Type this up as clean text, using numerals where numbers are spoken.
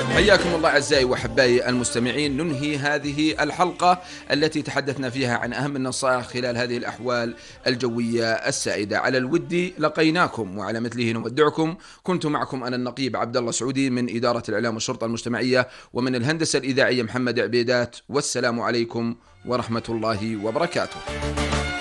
حياكم الله أعزائي وأحبائي المستمعين. ننهي هذه الحلقة التي تحدثنا فيها عن أهم النصائح خلال هذه الأحوال الجوية السائدة. على الود لقيناكم وعلى مثله نودعكم. كنت معكم أنا النقيب عبد الله سعودي من إدارة الإعلام والشرطة المجتمعية، ومن الهندسة الإذاعية محمد عبيدات. والسلام عليكم ورحمة الله وبركاته.